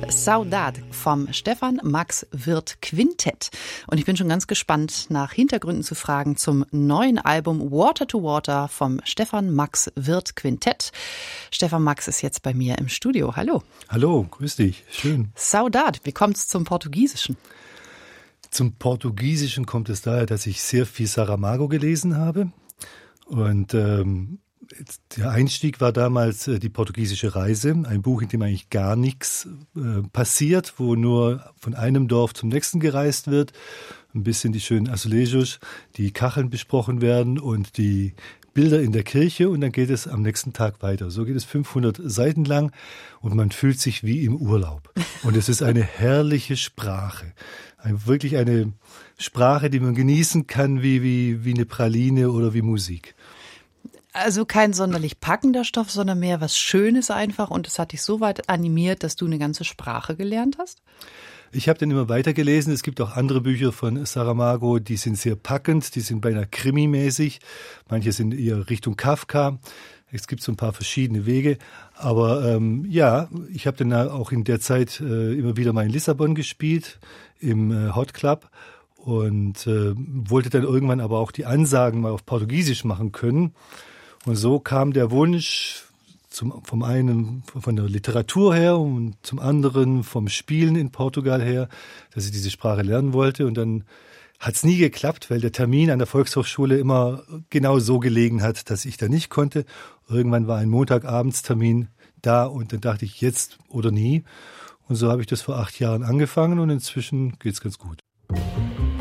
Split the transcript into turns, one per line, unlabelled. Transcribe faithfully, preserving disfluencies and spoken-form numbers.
Saudade vom Stefan Max Wirth Quintett. Und ich bin schon ganz gespannt, nach Hintergründen zu fragen zum neuen Album Water to Water vom Stefan Max Wirth Quintett. Stefan Max ist jetzt bei mir im Studio. Hallo.
Hallo, grüß dich. Schön.
Saudade, wie kommt es zum Portugiesischen?
Zum Portugiesischen kommt es daher, dass ich sehr viel Saramago gelesen habe. Und ähm, der Einstieg war damals äh, die portugiesische Reise, ein Buch, in dem eigentlich gar nichts äh, passiert, wo nur von einem Dorf zum nächsten gereist wird, ein bisschen die schönen Azulejos, die Kacheln besprochen werden und die Bilder in der Kirche, und dann geht es am nächsten Tag weiter. So geht es fünfhundert Seiten lang und man fühlt sich wie im Urlaub. Und es ist eine herrliche Sprache, ein, wirklich eine Sprache, die man genießen kann wie, wie, wie eine Praline oder wie Musik.
Also kein sonderlich packender Stoff, sondern mehr was Schönes einfach, und es hat dich so weit animiert, dass du eine ganze Sprache gelernt hast?
Ich habe dann immer weitergelesen. Es gibt auch andere Bücher von Saramago, die sind sehr packend, die sind beinahe krimimäßig. Manche sind eher Richtung Kafka. Es gibt so ein paar verschiedene Wege. Aber ähm, ja, ich habe dann auch in der Zeit äh, immer wieder mal in Lissabon gespielt, im äh, Hot Club. Und äh, wollte dann irgendwann aber auch die Ansagen mal auf Portugiesisch machen können. Und so kam der Wunsch zum, vom einen von der Literatur her und zum anderen vom Spielen in Portugal her, dass ich diese Sprache lernen wollte. Und dann hat es nie geklappt, weil der Termin an der Volkshochschule immer genau so gelegen hat, dass ich da nicht konnte. Irgendwann war ein Montagabendstermin da und dann dachte ich, jetzt oder nie. Und so habe ich das vor acht Jahren angefangen und inzwischen geht's ganz gut.